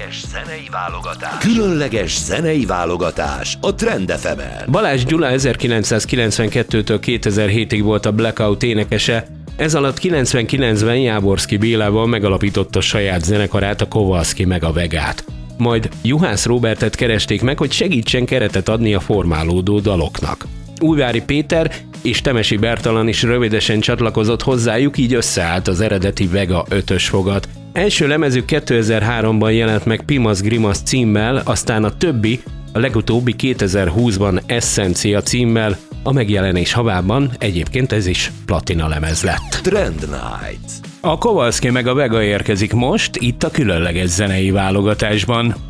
Különleges zenei válogatás a Trend FM-en. Balázs Gyula 1992-től 2007-ig volt a Blackout énekese, ez alatt 99-ben Jávorszky Bélával megalapította saját zenekarát, a Kowalski meg a Vegát. Majd Juhász Róbertet keresték meg, hogy segítsen keretet adni a formálódó daloknak. Újvári Péter és Temesi Bertalan is rövidesen csatlakozott hozzájuk, így összeállt az eredeti Vega 5-ös fogat. Első lemezük 2003-ban jelent meg Pimasz Grimasz címmel, aztán a többi, a legutóbbi 2020-ban Essencia címmel, a megjelenés havában egyébként ez is platina lemez lett. Trend Night. A Kowalski meg a Vega érkezik most, itt a különleges zenei válogatásban.